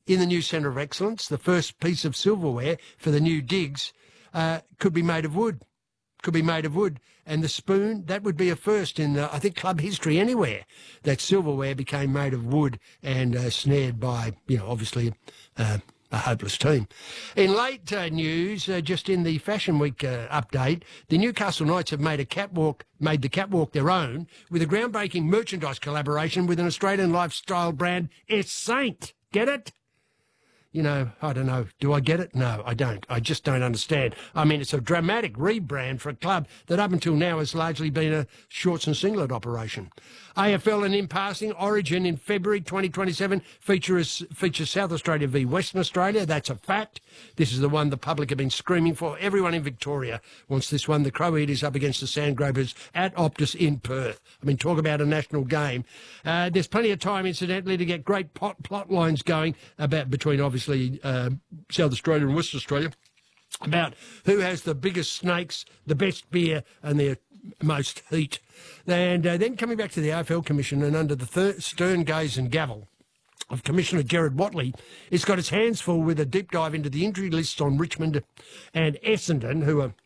in the new Centre of Excellence, the first piece of silverware for the new digs, could be made of wood. And the spoon, that would be a first in, I think, club history anywhere, that silverware became made of wood and snared by, obviously a hopeless team. In late news, just in the Fashion Week update, the Newcastle Knights have made the catwalk their own with a groundbreaking merchandise collaboration with an Australian lifestyle brand, Saint. Get it? I don't know. Do I get it? No, I don't. I just don't understand. I mean, it's a dramatic rebrand for a club that up until now has largely been a shorts and singlet operation. AFL and in passing, Origin in February 2027 features South Australia v Western Australia. That's a fact. This is the one the public have been screaming for. Everyone in Victoria wants this one. The Crow Eaters up against the Sandgropers at Optus in Perth. I mean, talk about a national game. There's plenty of time, incidentally, to get great plot lines going between, obviously, South Australia and Western Australia, about who has the biggest snakes, the best beer and the most heat. And then coming back to the AFL Commission, and under the stern gaze and gavel of Commissioner Gerard Watley, it's got its hands full with a deep dive into the injury lists on Richmond and Essendon, who are,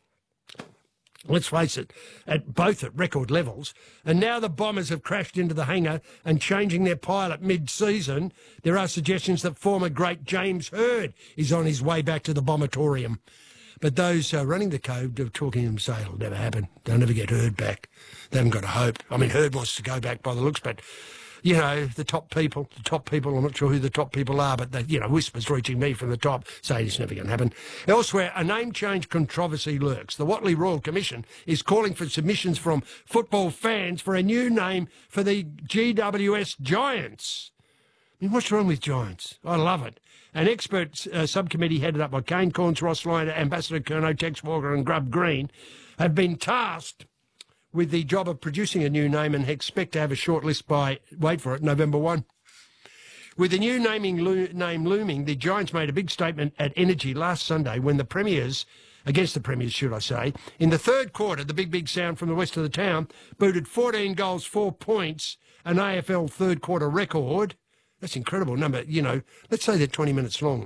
let's face it, both at record levels. And now the Bombers have crashed into the hangar and changing their pilot mid-season. There are suggestions that former great James Hird is on his way back to the Bombatorium. But those running the code are talking to him say it'll never happen. They'll never get Hird back. They haven't got a hope. I mean, Hird wants to go back by the looks, but, the top people, I'm not sure who the top people are, but, whispers reaching me from the top saying it's never going to happen. Elsewhere, a name change controversy lurks. The Watley Royal Commission is calling for submissions from football fans for a new name for the GWS Giants. I mean, what's wrong with Giants? I love it. An expert subcommittee headed up by Kane Corns, Ross Lyon, Ambassador Curnow, Tex Walker and Grub Green have been tasked with the job of producing a new name and expect to have a short list by, wait for it, November 1. With the new name looming, the Giants made a big statement at Energy last Sunday when against the Premiers, should I say, in the third quarter, the big sound from the west of the town booted 14 goals, 4 points, an AFL third quarter record. That's an incredible number, let's say they're 20 minutes long.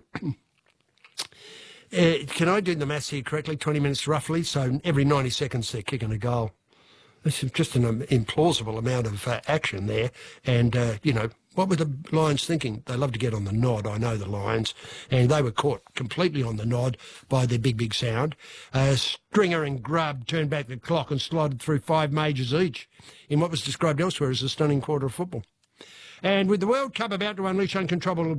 Can I do the maths here correctly? 20 minutes roughly, so every 90 seconds they're kicking a goal. This is just an implausible amount of action there. And, what were the Lions thinking? They love to get on the nod, I know the Lions, and they were caught completely on the nod by their big sound. Stringer and Grubb turned back the clock and slided through 5 majors each in what was described elsewhere as a stunning quarter of football. And with the World Cup about to unleash uncontrollable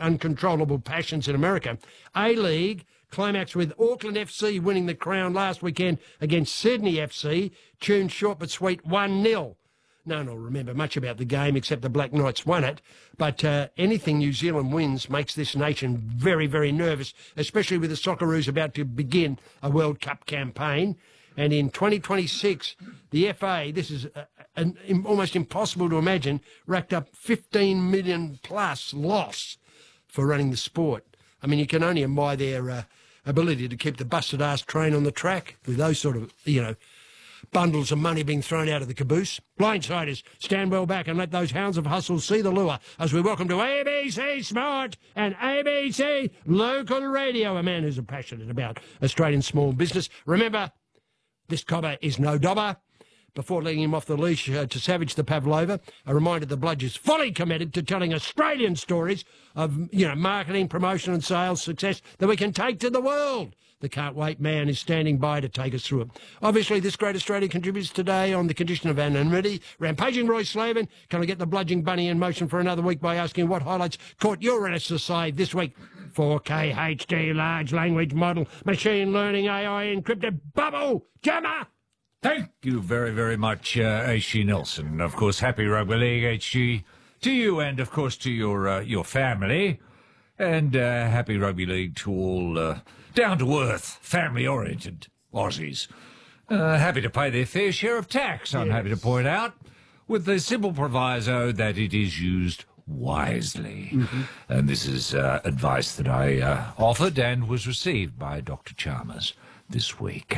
passions in America, A-League climax with Auckland FC winning the crown last weekend against Sydney FC, tuned short but sweet 1-0. No one will remember much about the game except the Black Knights won it, but anything New Zealand wins makes this nation very, very nervous, especially with the Socceroos about to begin a World Cup campaign. And in 2026, the FA, this is almost impossible to imagine, racked up 15 million plus loss for running the sport. I mean, you can only admire their ability to keep the busted-ass train on the track with those sort of, bundles of money being thrown out of the caboose. Blindsiders, stand well back and let those hounds of hustle see the lure as we welcome to ABC Smart and ABC Local Radio, a man who's passionate about Australian small business. Remember, this cobber is no dobber. Before letting him off the leash to savage the Pavlova, a reminder the Bludge is fully committed to telling Australian stories of, marketing, promotion and sales success that we can take to the world. The Can't Wait man is standing by to take us through it. Obviously, this great Australia contributes today on the condition of anonymity. Rampaging Roy Slaven, can I get the bludging bunny in motion for another week by asking what highlights caught your reticence side this week? 4K HD large language model, machine learning AI encrypted bubble jammer. Thank you very, very much, H.G. Nelson. Of course, happy Rugby League, H.G. to you and, of course, to your family. And happy Rugby League to all down-to-earth, family-oriented Aussies. Happy to pay their fair share of tax, I'm happy to point out, with the simple proviso that it is used wisely. Mm-hmm. And this is advice that I offered and was received by Dr. Chalmers this week.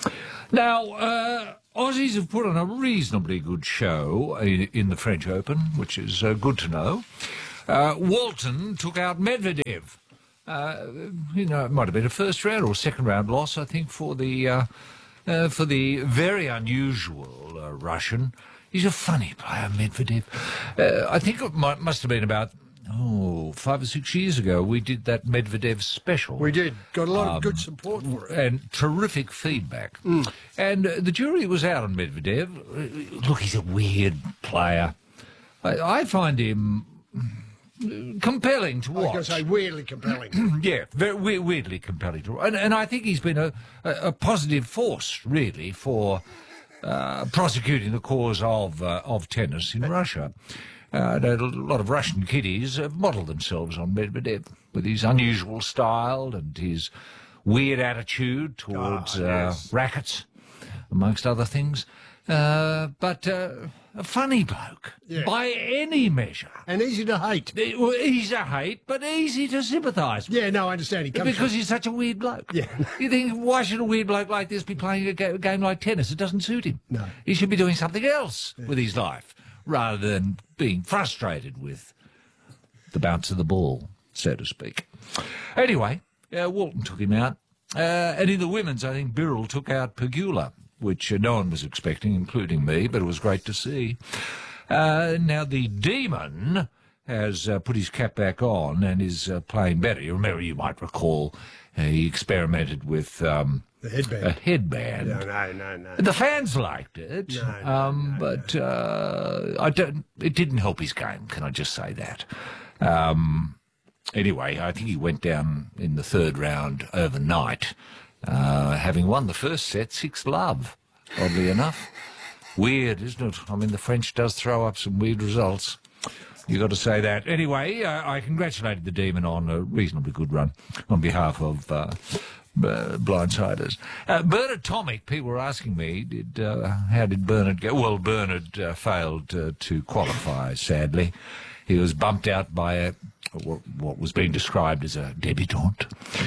Now, Aussies have put on a reasonably good show in the French Open, which is good to know. Walton took out Medvedev. It might have been a first round or second round loss, I think, for the very unusual Russian. He's a funny player, Medvedev. I think it must have been about 5 or 6 years ago. We did that Medvedev special. We did. Got a lot of good support for it. And terrific feedback. And the jury was out on Medvedev. Look, he's a weird player. I find him compelling to watch. I was going to say weirdly compelling. Yeah, very weirdly compelling to watch. And I think he's been a positive force, really, for prosecuting the cause of tennis in Russia. A lot of Russian kiddies have modelled themselves on Medvedev with his unusual style and his weird attitude towards rackets, amongst other things. But a funny bloke, by any measure. And easy to hate. Easy to hate, but easy to sympathise with. Yeah, no, I understand. Because he's such a weird bloke. Yeah. You think, why should a weird bloke like this be playing a game like tennis? It doesn't suit him. No. He should be doing something else with his life, rather than being frustrated with the bounce of the ball, so to speak. Anyway, Walton took him out. And in the women's, I think Birrell took out Pegula, which no one was expecting, including me, but it was great to see. Now, the Demon has put his cap back on and is playing better. You might recall, he experimented with the headband. a headband. No. The fans liked it, but it didn't help his game, can I just say that? Anyway, I think he went down in the third round overnight, having won the first set 6-love, oddly enough. Weird, isn't it? I mean, the French does throw up some weird results. You got to say that. Anyway, I congratulated the Demon on a reasonably good run on behalf of blindsiders. Bernard Tomic, people were asking me, how did Bernard go? Well, Bernard failed to qualify, sadly. He was bumped out by what was being described as a debutante.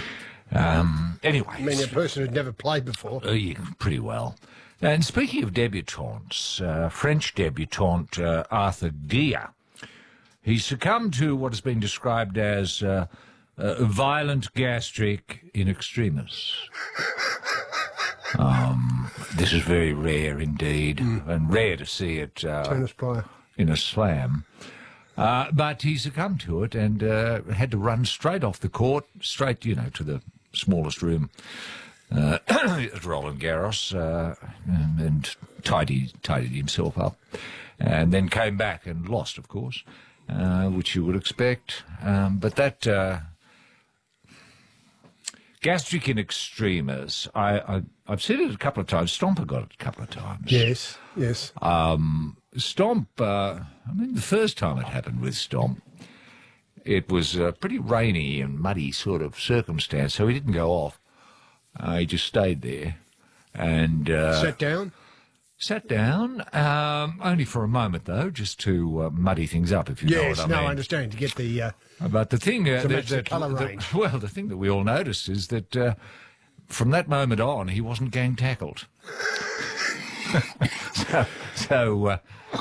Anyway. I mean, a person who'd never played before. Yeah, pretty well. And speaking of debutantes, French debutante Arthur Gia, he succumbed to what has been described as violent gastric in extremis. This is very rare indeed, and rare to see it Tennis player. in a slam. But he succumbed to it and had to run straight off the court, straight, to the smallest room at Roland Garros, and tidied himself up, and then came back and lost, of course, which you would expect. But that gastric in extremis, I've seen it a couple of times. Stomper got it a couple of times. Yes. Stomp, the first time it happened with Stomp, it was a pretty rainy and muddy sort of circumstance, so he didn't go off. He just stayed there and... Sat down, only for a moment, though, just to muddy things up, if you know what I mean. Yes, I understand, to get the... But the thing... the colour range. Well, the thing that we all noticed is that from that moment on, he wasn't gang tackled. So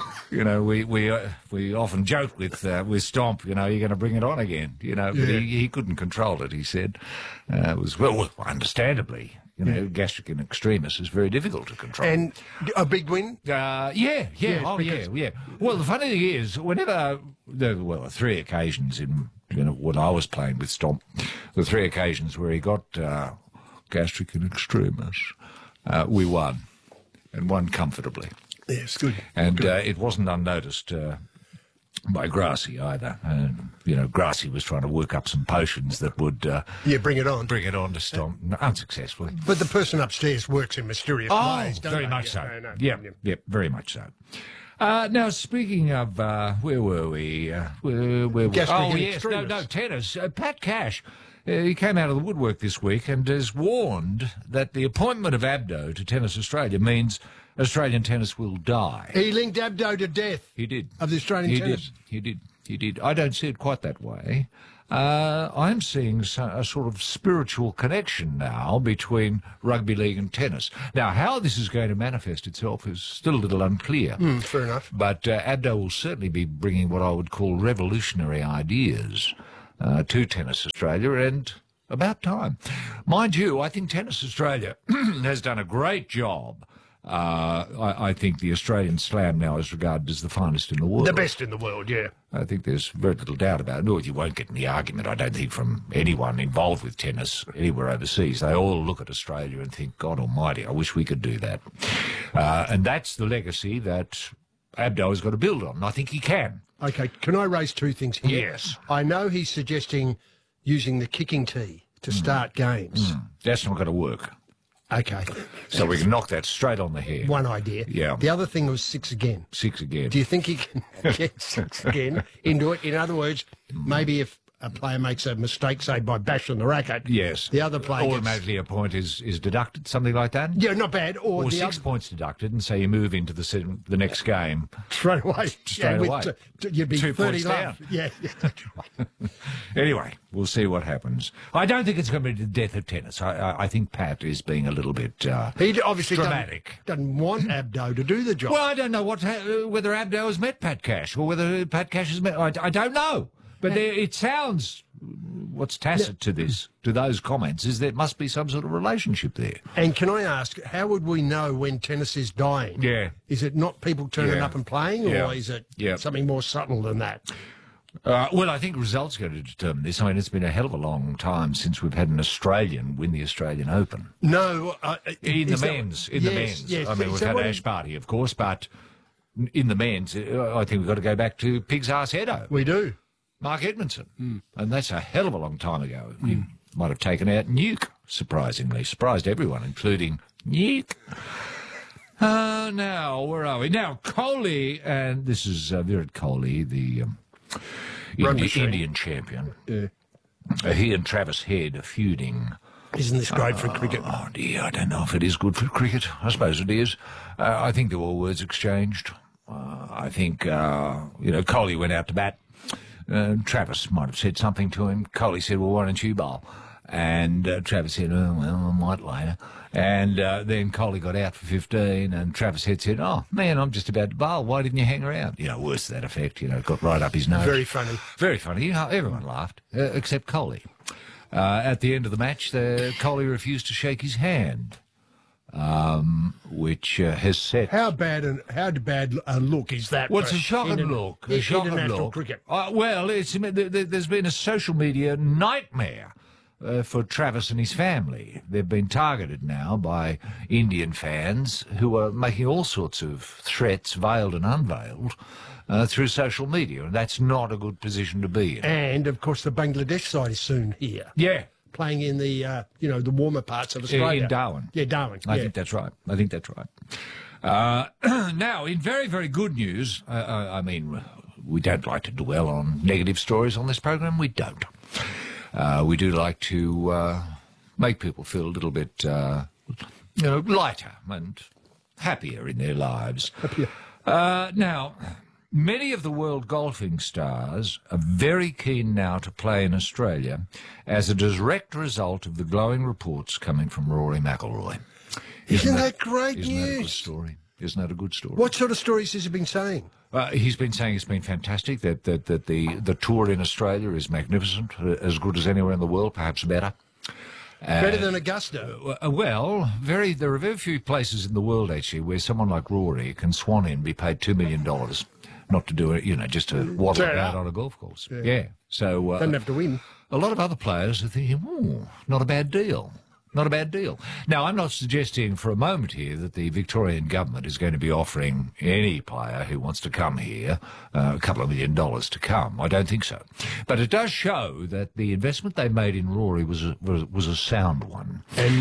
we often joke with Stomp, you're going to bring it on again, but he couldn't control it, he said. It was, understandably, gastric in extremis is very difficult to control. And a big win? Yeah. Well, the funny thing is, whenever, there were 3 occasions in, when I was playing with Stomp, the 3 occasions where he got gastric in extremis, we won, and won comfortably. Yes, good. And good. It wasn't unnoticed by Grassy either. Grassy was trying to work up some potions that would... bring it on. Bring it on to Stomp, unsuccessfully. But the person upstairs works in mysterious ways, don't very they? much so. No. Yeah, very much so. Now, speaking of... where were we? Gastric in yes, extremis. tennis. Pat Cash, he came out of the woodwork this week and has warned that the appointment of Abdo to Tennis Australia means Australian tennis will die. He linked Abdo to death. He did. Of the Australian tennis. He did. I don't see it quite that way. I'm seeing a sort of spiritual connection now between rugby league and tennis. Now, how this is going to manifest itself is still a little unclear. Fair enough. But Abdo will certainly be bringing what I would call revolutionary ideas to Tennis Australia, and about time. Mind you, I think Tennis Australia has done a great job. I think the Australian Slam now is regarded as the finest in the world. The best in the world, yeah. I think there's very little doubt about it. No, you won't get any argument, I don't think, from anyone involved with tennis anywhere overseas. They all look at Australia and think, God almighty, I wish we could do that. And that's the legacy that Abdo has got to build on. I think he can. Okay, can I raise two things here? Yes. I know he's suggesting using the kicking tee to start games. That's not going to work. Okay. So we can knock that straight on the head. One idea. Yeah. The other thing was 6 again. 6 again. Do you think he can get 6 again into it? In other words, maybe if a player makes a mistake, say by bashing the racket, Yes. the other player gets... automatically a point is deducted, something like that? Yeah, not bad. Or Or the 6 points deducted, and so you move into the next game. straight away. Straight away. You'd be 2 30 points love. down. Yeah. Anyway, we'll see what happens. I don't think it's going to be the death of tennis. I think Pat is being a little bit He obviously dramatic. doesn't want Abdo to do the job. Well, I don't know whether Abdo has met Pat Cash or whether Pat Cash has met... I don't know. But it sounds... What's tacit to those comments, is there must be some sort of relationship there. And can I ask, how would we know when tennis is dying? Yeah. Is it not people turning Yeah. up and playing, or Yeah. is it Yeah. something more subtle than that? Well, I think results are going to determine this. I mean, it's been a hell of a long time since we've had an Australian win the Australian Open. No. In the is that- men's. Yes. I mean, we've So had what Ash Barty, of course, but in the men's, I think we've got to go back to Pig's Arse Hedo. we do. Mark Edmondson. And that's a hell of a long time ago. He might have taken out Nuke, surprisingly. Surprised everyone, including Nuke. Now, where are we? Now, Kohli, and this is Virat Kohli, the Indian champion. Yeah. He and Travis Head are feuding. Isn't this great for cricket? Oh, dear, I don't know if it is good for cricket. I suppose it is. I think there were words exchanged. I think, Kohli went out to bat. Travis might have said something to him. Kohli said, well, why don't you bowl? And Travis said, oh, well, I might later. And then Kohli got out for 15, and Travis Head said, oh, man, I'm just about to bowl. Why didn't you hang around? Worse to that effect. Got right up his nose. Very funny. Very funny. Everyone laughed, except Kohli. At the end of the match, Kohli refused to shake his hand, which has set... How bad a look is that? Well, it's for a shocking look. A shocking international look. cricket. Well, there's been a social media nightmare for Travis and his family. They've been targeted now by Indian fans who are making all sorts of threats, veiled and unveiled, through social media, and that's not a good position to be in. And, of course, the Bangladesh side is soon here. Yeah. Playing in the, the warmer parts of Australia. In Darwin. Yeah, Darwin. I think that's right. Now, in very, very good news, I mean, we don't like to dwell on negative stories on this program. We don't. We do like to make people feel a little bit, lighter and happier in their lives. Happier. Now, many of the world golfing stars are very keen now to play in Australia as a direct result of the glowing reports coming from Rory McIlroy. Isn't that great Isn't that a good news? story? Isn't that a good story? What sort of stories has he been saying? He's been saying it's been fantastic, that the tour in Australia is magnificent, as good as anywhere in the world, perhaps better. Better than Augusta. Well, there are very few places in the world, actually, where someone like Rory can swan in, be paid $2 million, not to do it, just to waddle Turn around up. on a golf course. Yeah. So Doesn't have to win. a lot of other players are thinking, not a bad deal. Not a bad deal. Now, I'm not suggesting for a moment here that the Victorian government is going to be offering any player who wants to come here a couple of $1 million to come. I don't think so. But it does show that the investment they made in Rory was a sound one. And one that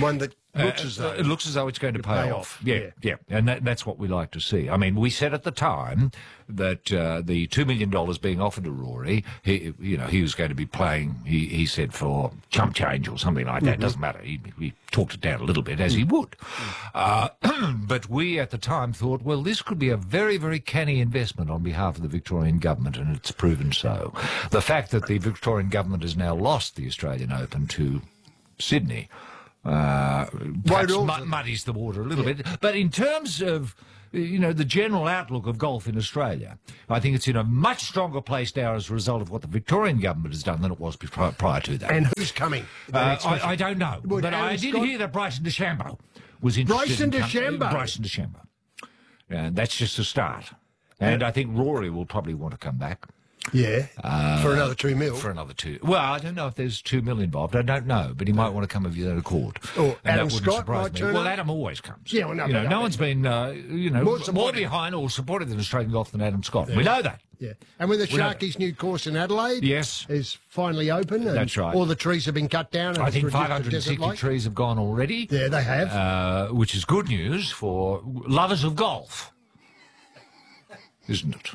It looks as though it's going to pay off. Yeah. And that's what we like to see. I mean, we said at the time that the $2 million being offered to Rory, he was going to be playing, he said, for chump change or something like that. Doesn't matter. He talked it down a little bit, as he would. But we at the time thought, well, this could be a very, very canny investment on behalf of the Victorian government, and it's proven so. The fact that the Victorian government has now lost the Australian Open to Sydney perhaps muddies the water a little bit. But in terms of, the general outlook of golf in Australia, I think it's in a much stronger place now as a result of what the Victorian government has done than it was prior to that. And who's coming? I don't know. But I did hear that Bryson DeChambeau was interested. Bryson DeChambeau. And that's just a start. And I think Rory will probably want to come back. Yeah, for another $2 million. For another $2 million. Well, I don't know if there's $2 million involved. I don't know, but he might want to come of his own accord. Or Adam Scott might turn up. Well, Adam always comes. Yeah, well, no one's been, more behind or supportive in Australian golf than Adam Scott. Yeah. We know that. Yeah, and with the Sharkies' new course in Adelaide, is finally open. And that's right. All the trees have been cut down. And I think 560 trees have gone already. Yeah, they have. Which is good news for lovers of golf, isn't it?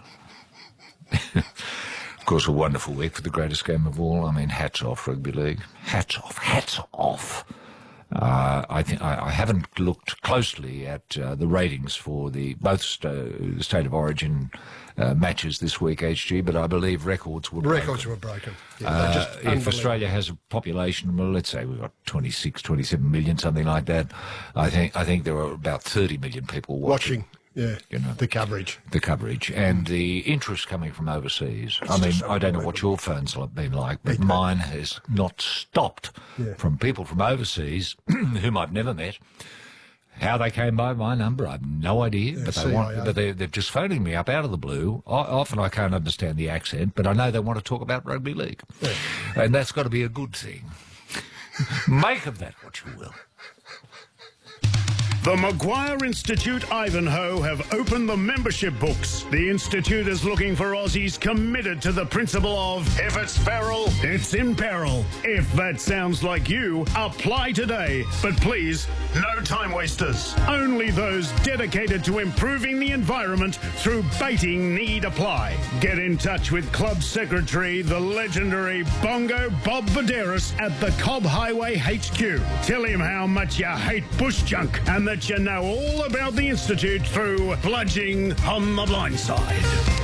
Of course, a wonderful week for the greatest game of all. I mean, hats off, rugby league. Hats off. I think I haven't looked closely at the ratings for both state of origin matches this week, HG, but I believe records were broken. Yeah, if Australia has a population, well, let's say we've got 26, 27 million, something like that, I think there are about 30 million people watching. Yeah, the coverage. The coverage and the interest coming from overseas. I mean, I don't know what your phones have been like, but mine has not stopped from people from overseas whom I've never met. How they came by my number, I have no idea. But they're just phoning me up out of the blue. Often I can't understand the accent, but I know they want to talk about rugby league. Yeah. And that's got to be a good thing. Make of that what you will. The Maguire Institute Ivanhoe have opened the membership books. The Institute is looking for Aussies committed to the principle of if it's peril, it's in peril. If that sounds like you, apply today. But please, no time wasters. Only those dedicated to improving the environment through baiting need apply. Get in touch with Club Secretary, the legendary Bongo Bob Baderas at the Cobb Highway HQ. Tell him how much you hate bush junk and that you know all about the Institute through Bludging on the Blind Side.